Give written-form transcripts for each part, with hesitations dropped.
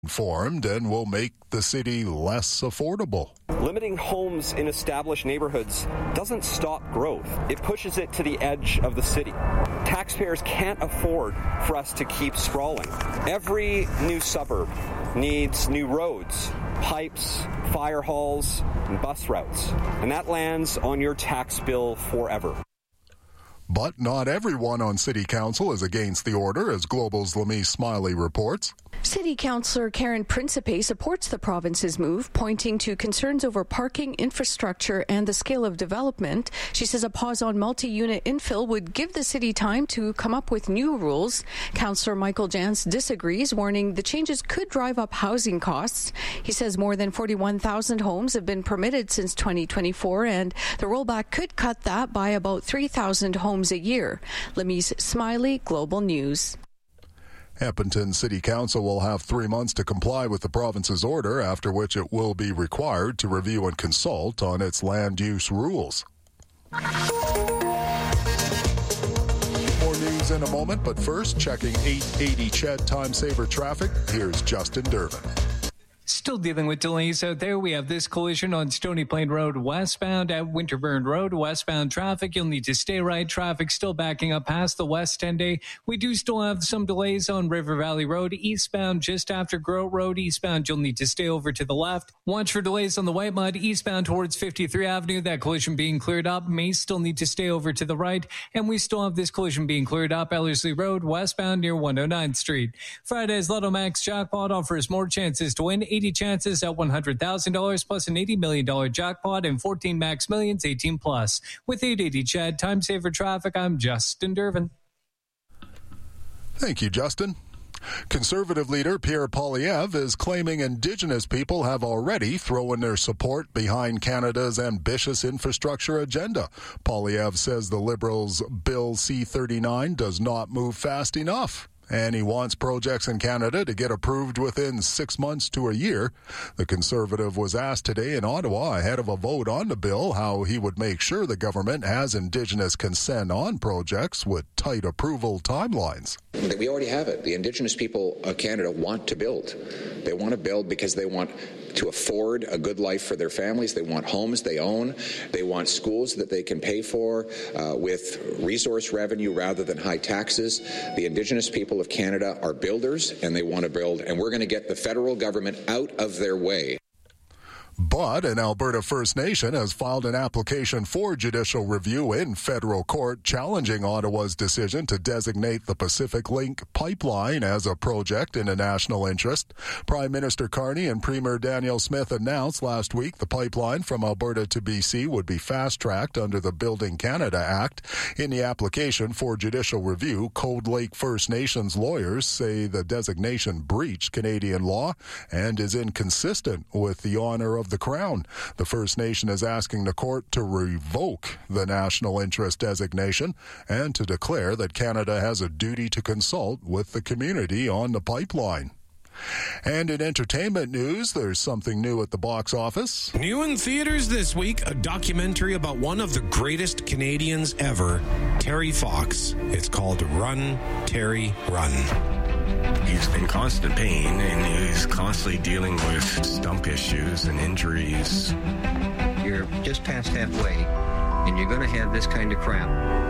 formed and will make the city less affordable. Limiting homes in established neighborhoods doesn't stop growth. It pushes it to the edge of the city. Taxpayers can't afford for us to keep sprawling. Every new suburb needs new roads, pipes, fire halls, and bus routes. And that lands on your tax bill forever. But not everyone on City Council is against the order, as Global's Lamise Smiley reports. City Councillor Karen Principe supports the province's move, pointing to concerns over parking, infrastructure, and the scale of development. She says a pause on multi-unit infill would give the city time to come up with new rules. Councillor Michael Jans disagrees, warning the changes could drive up housing costs. He says more than 41,000 homes have been permitted since 2024, and the rollback could cut that by about 3,000 homes a year. Lamise Smiley, Global News. Edmonton City Council will have 3 months to comply with the province's order, after which it will be required to review and consult on its land use rules. More news in a moment, but first, checking 880 CHED Time Saver traffic. Here's Justin Dervin. Still dealing with delays out there. We have this collision on Stony Plain Road westbound at Winterburn Road. Westbound traffic, you'll need to stay right. Traffic still backing up past the West 10-day. We do still have some delays on River Valley Road. Eastbound just after Grote Road. Eastbound, you'll need to stay over to the left. Watch for delays on the White Mud. Eastbound towards 53 Avenue. That collision being cleared up. May still need to stay over to the right. And we still have this collision being cleared up. Ellerslie Road westbound near 109th Street. Friday's Lotto Max jackpot offers more chances to win. 80 chances at $100,000 plus an $80 million jackpot and 14 max millions 18 plus. With 880 CHED Time Saver Traffic, I'm Justin Dervin. Thank you, Justin. Conservative leader Pierre Poilievre is claiming Indigenous people have already thrown their support behind Canada's ambitious infrastructure agenda. Poilievre says the Liberals' Bill C-39 does not move fast enough, and he wants projects in Canada to get approved within 6 months to a year. The Conservative was asked today in Ottawa, ahead of a vote on the bill, how he would make sure the government has Indigenous consent on projects with tight approval timelines. We already have it. The Indigenous people of Canada want to build. They want to build because they want to afford a good life for their families. They want homes they own. They want schools that they can pay for with resource revenue rather than high taxes. The Indigenous people of Canada are builders, and they want to build, and we're going to get the federal government out of their way. But an Alberta First Nation has filed an application for judicial review in federal court challenging Ottawa's decision to designate the Pacific Link pipeline as a project in a national interest. Prime Minister Carney and Premier Danielle Smith announced last week the pipeline from Alberta to BC would be fast-tracked under the Building Canada Act. In the application for judicial review, Cold Lake First Nations lawyers say the designation breached Canadian law and is inconsistent with the honor of the Crown. The First Nation is asking the court to revoke the national interest designation and to declare that Canada has a duty to consult with the community on the pipeline. And in entertainment news, there's something new at the box office. New in theaters this week, a documentary about one of the greatest Canadians ever, Terry Fox. It's called Run, Terry, Run. He's in constant pain, and he's constantly dealing with stump issues and injuries. You're just past halfway, and you're going to have this kind of crap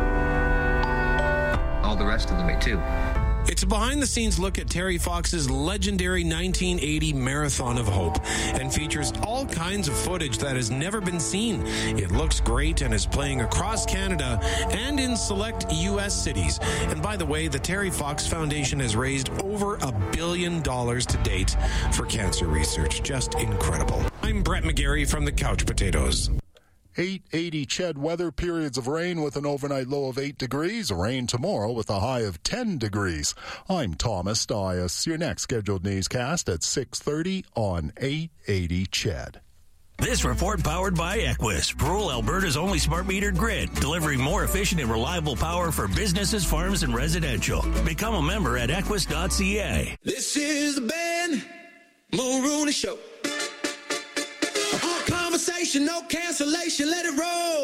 all the rest of the way, too. It's a behind-the-scenes look at Terry Fox's legendary 1980 Marathon of Hope and features all kinds of footage that has never been seen. It looks great and is playing across Canada and in select U.S. cities. And by the way, the Terry Fox Foundation has raised over $1 billion to date for cancer research. Just incredible. I'm Brett McGarry from the Couch Potatoes. 880 CHED weather, periods of rain with an overnight low of 8 degrees. Rain tomorrow with a high of 10 degrees. I'm Thomas Dias. Your next scheduled newscast at 6:30 on 880 CHED. This report powered by Equus, rural Alberta's only smart metered grid, delivering more efficient and reliable power for businesses, farms, and residential. Become a member at equus.ca. This is the Ben Mulrooney Show. Conversation, no cancellation, let it roll.